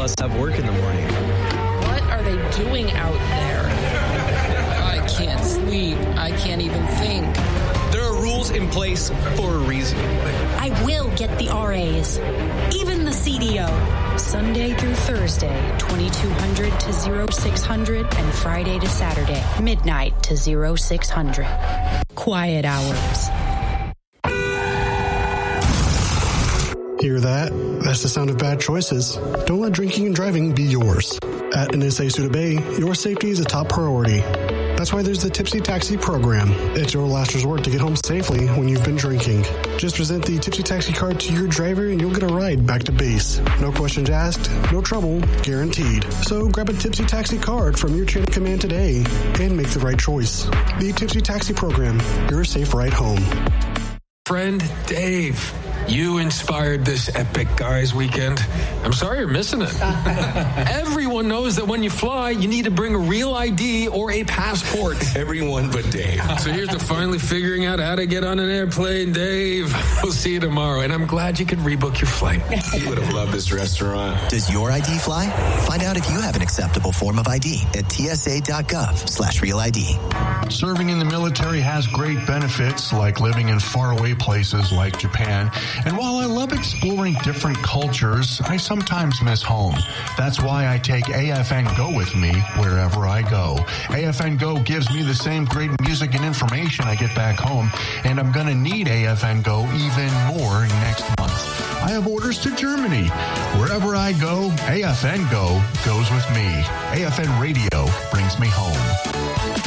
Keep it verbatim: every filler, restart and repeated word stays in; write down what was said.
us have work in the morning. What are they doing out there? I can't sleep. I can't even think. There are rules in place for a reason. I will get the R As. Even the C D O. Sunday through Thursday, twenty-two hundred to oh six hundred, and Friday to Saturday, midnight to oh six hundred. Quiet hours. Hear that? That's the sound of bad choices. Don't let drinking and driving be yours. At N S A Suda Bay, your safety is a top priority. That's why there's the Tipsy Taxi program. It's your last resort to get home safely when you've been drinking. Just present the Tipsy Taxi card to your driver and you'll get a ride back to base. No questions asked, no trouble, guaranteed. So grab a Tipsy Taxi card from your chain of command today and make the right choice. The Tipsy Taxi program, your safe ride home. Friend Dave, you inspired this epic guys weekend. I'm sorry you're missing it. Everyone knows that when you fly, you need to bring a real I D or a passport. Everyone but Dave. So here's to finally figuring out how to get on an airplane, Dave. We'll see you tomorrow, and I'm glad you could rebook your flight. He would have loved this restaurant. Does your I D fly? Find out if you have an acceptable form of I D at tsa.gov slash real ID. Serving in the military has great benefits, like living in faraway places like Japan. And while I love exploring different cultures, I sometimes miss home. That's why I take A F N Go with me wherever I go. A F N Go gives me the same great music and information I get back home, and I'm going to need A F N Go even more next month. I have orders to Germany. Wherever I go, A F N Go goes with me. A F N Radio brings me home.